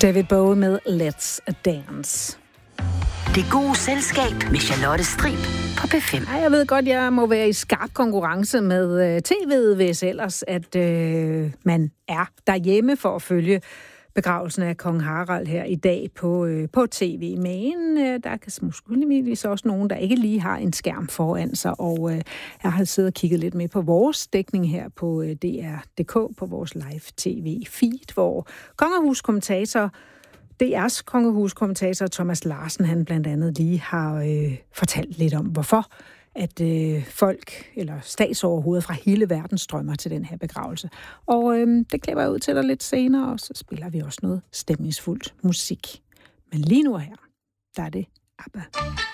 David Bowie med Let's Dance. Det gode selskab med Charlotte Strib på P5. Jeg ved godt, jeg må være i skarp konkurrence med tv'et, hvis ellers, at man er derhjemme for at følge begravelsen af kong Harald her i dag på tv. Men der kan muligvis også nogen, der ikke lige har en skærm foran sig, og jeg har siddet og kigget lidt med på vores dækning her på DR.dk, på vores live-tv-feed, hvor DR's kongehuskommentator Thomas Larsen, han blandt andet lige har fortalt lidt om, hvorfor at folk eller statsoverhoveder fra hele verden strømmer til den her begravelse. Og det klipper jeg ud til dig lidt senere, og så spiller vi også noget stemningsfuldt musik. Men lige nu her, der er det ABBA.